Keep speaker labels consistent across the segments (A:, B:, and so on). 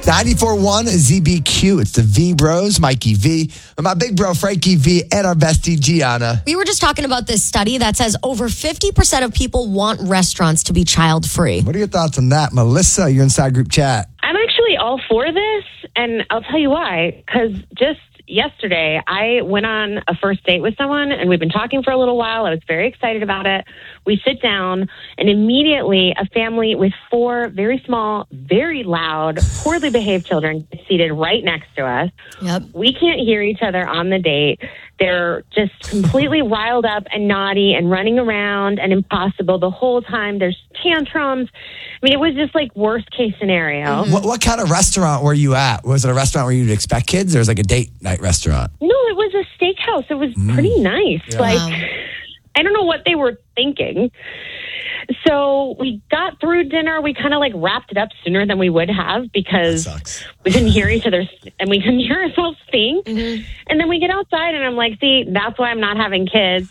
A: 94.1 ZBQ. It's the V Bros, Mikey V, and my big bro, Frankie V, and our bestie, Gianna.
B: We were just talking about this study that says over 50% of people want restaurants to be child-free.
A: What are your thoughts on that? Melissa, you're inside group chat.
C: I'm actually all for this, and I'll tell you why. Because just yesterday, I went on a first date with someone, and we've been talking for a little while. I was very excited about it. We sit down, and immediately a family with 4 very small, very loud, poorly behaved children is seated right next to us.
B: Yep.
C: We can't hear each other on the date. They're just completely riled up and naughty and running around and impossible the whole time. There's tantrums. I mean, it was just like worst case scenario.
A: What kind of restaurant were you at? Was it a restaurant where you'd expect kids, or was it like a date night restaurant?
C: No, it was a steakhouse. It was pretty nice.
A: Yeah.
C: Like,
B: Wow.
C: I don't know what they were thinking. So we got through dinner. We kind of like wrapped it up sooner than we would have because
A: sucks.
C: we couldn't hear each other and we couldn't hear ourselves think. And then we get outside and I'm like, see, that's why I'm not having kids.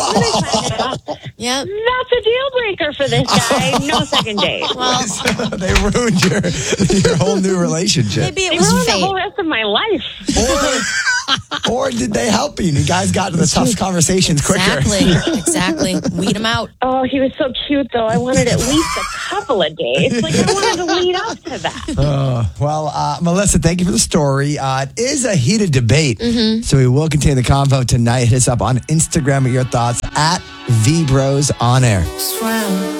B: Yep.
C: That's a deal breaker for this guy. No second date.
B: Well,
A: They ruined your whole new relationship.
B: maybe it
C: It
B: was
C: ruined the
B: fate.
C: whole rest of my life.
A: Or did they help you? And you guys got to the tough conversations quicker.
B: Exactly. Weed them out.
C: Oh, he was so cute, though. I wanted at least a couple of dates. Like, I wanted to lead up to that.
A: Well, Melissa, thank you for the story. It is a heated debate, so we will continue the convo tonight. Hit us up on Instagram with your thoughts at VBrosOnAir.